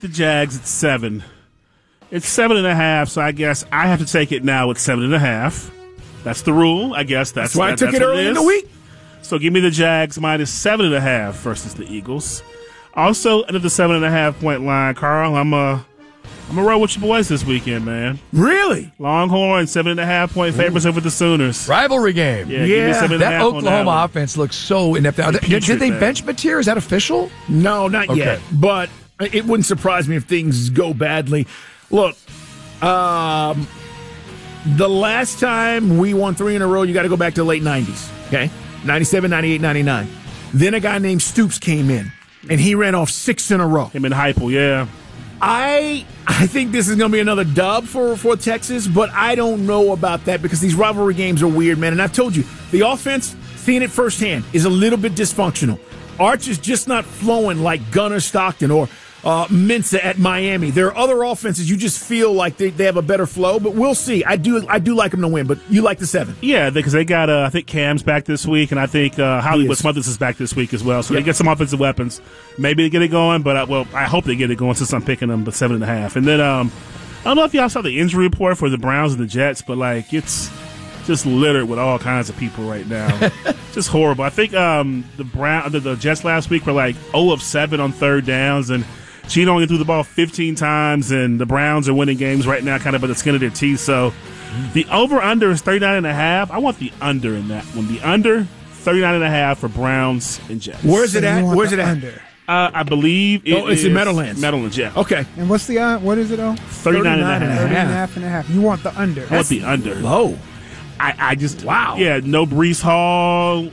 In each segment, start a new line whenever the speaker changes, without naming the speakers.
The Jags at 7. It's 7.5, so I guess I have to take it now at 7.5. That's the rule. I guess that's
why I took it early in the week.
So give me the Jags minus 7.5 versus the Eagles. Also, under the 7.5 point line, Carl, I'm gonna roll with your boys this weekend, man.
Really?
Longhorn 7.5 point favorites over the Sooners.
Rivalry game.
Yeah. Give me 7.5
that
on
Oklahoma
that
offense looks so inept. Did they bench Mateer? Is that official?
No, not yet. But it wouldn't surprise me if things go badly. Look, the last time we won 3 in a row, you got to go back to the late 90s, okay? 97, 98, 99. Then a guy named Stoops came in, and he ran off 6 in a row.
Him and Heupel, yeah.
I think this is going to be another dub for Texas, but I don't know about that because these rivalry games are weird, man. And I've told you, the offense, seeing it firsthand, is a little bit dysfunctional. Arch is just not flowing like Gunnar Stockton or Mensah at Miami. There are other offenses you just feel like they have a better flow, but we'll see. I do like them to win, but you like the 7.
Yeah, because they got I think Cam's back this week, and I think Hollywood Smothers is back this week as well. So they get some offensive weapons. Maybe they get it going, but I hope they get it going since I'm picking them, but 7.5. And then I don't know if y'all saw the injury report for the Browns and the Jets, but like it's just littered with all kinds of people right now. Just horrible. I think the Jets last week were like 0 of 7 on third downs, and Geno only threw the ball 15 times, and the Browns are winning games right now kind of by the skin of their teeth. So the over-under is 39.5. I want the under in that one. The under, 39.5 for Browns and Jets.
Where's it at? Where's it at?
Under.
I believe
it's in Meadowlands.
Meadowlands, yeah.
Okay.
And what's the what is it,
39.5.
39.5. You want the under.
I want the under.
Low.
I just,
wow. Yeah,
no Breece Hall.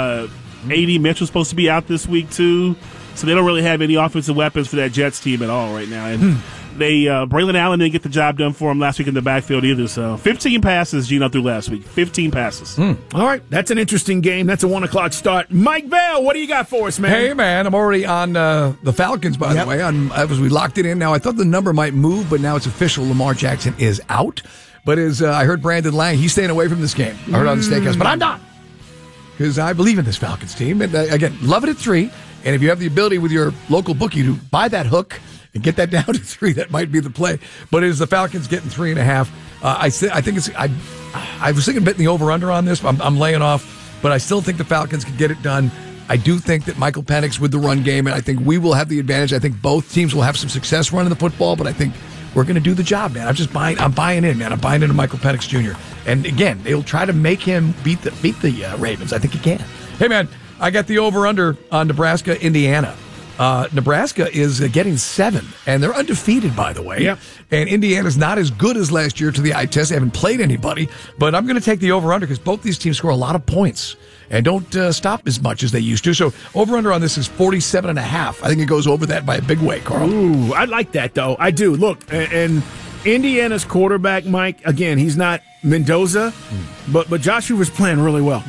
A.D. Mitchell's supposed to be out this week, too. So they don't really have any offensive weapons for that Jets team at all right now. And Braylon Allen didn't get the job done for him last week in the backfield either. So 15 passes Geno threw last week. 15 passes.
All right. That's an interesting game. That's a 1 o'clock start. Mike Bell, what do you got for us, man?
Hey, man, I'm already on the Falcons, by the way. As we locked it in now, I thought the number might move, but now it's official. Lamar Jackson is out. But as I heard Brandon Lang, he's staying away from this game. I heard on the Steakhouse, but I'm not. Because I believe in this Falcons team. And again, love it at 3. And if you have the ability with your local bookie to buy that hook and get that down to 3, that might be the play. But as the Falcons getting 3.5, I think it's. I was thinking betting the over/under on this. I'm laying off, but I still think the Falcons can get it done. I do think that Michael Penix with the run game, and I think we will have the advantage. I think both teams will have some success running the football, but I think we're going to do the job, man. I'm buying in, man. I'm buying into Michael Penix Jr. And again, they'll try to make him beat the Ravens. I think he can. Hey, man. I got the over-under on Nebraska, Indiana. Nebraska is getting 7, and they're undefeated, by the way.
Yep.
And Indiana's not as good as last year to the eye test. They haven't played anybody, but I'm going to take the over-under because both these teams score a lot of points and don't stop as much as they used to. So over-under on this is 47.5. I think it goes over that by a big way, Carl.
Ooh, I like that, though. I do. Look, and Indiana's quarterback, Mike, again, he's not Mendoza, but Josh Hoover's playing really well.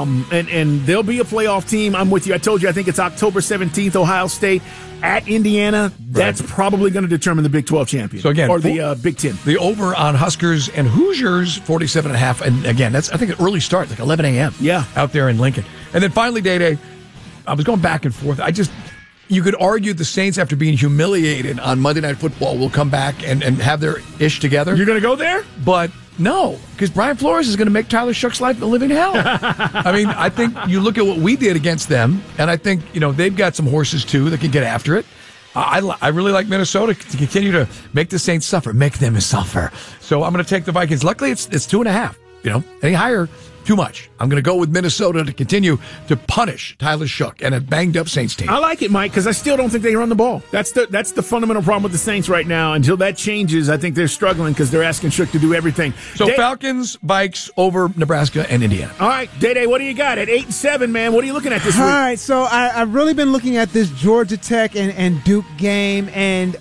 And they'll be a playoff team. I'm with you. I told you, I think it's October 17th, Ohio State at Indiana. That's probably going to determine the Big 12 champion. So again, or the Big 10.
The over on Huskers and Hoosiers, 47.5. And again, that's, I think, an early start, like 11 a.m.
Yeah.
Out there in Lincoln. And then finally, Day, I was going back and forth. You could argue the Saints, after being humiliated on Monday Night Football, will come back and have their ish together.
You're going to go there?
But no, because Brian Flores is going to make Tyler Shoug's life a living hell. I mean, I think you look at what we did against them, and I think, they've got some horses, too, that can get after it. I really like Minnesota to continue to make the Saints suffer, make them suffer. So I'm going to take the Vikings. Luckily, it's 2.5. Any higher, too much. I'm going to go with Minnesota to continue to punish Tyler Shough and a banged-up Saints team.
I like it, Mike, because I still don't think they run the ball. That's the fundamental problem with the Saints right now. Until that changes, I think they're struggling because they're asking Shough to do everything.
So Falcons, Vikes over Nebraska and Indiana.
All right, Day, what do you got? At 8-7, man, what are you looking at this week?
All right, so I've really been looking at this Georgia Tech and Duke game, and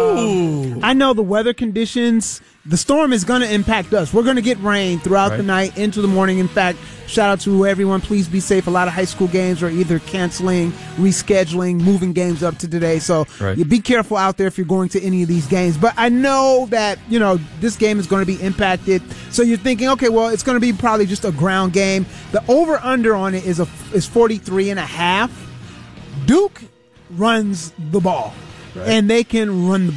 I know the weather conditions. The storm is going to impact us. We're going to get rain throughout the night into the morning. In fact, shout out to everyone. Please be safe. A lot of high school games are either canceling, rescheduling, moving games up to today. So you be careful out there if you're going to any of these games. But I know that, this game is going to be impacted. So you're thinking, okay, well, it's going to be probably just a ground game. The over-under on it is 43.5. Duke runs the ball. and they can run the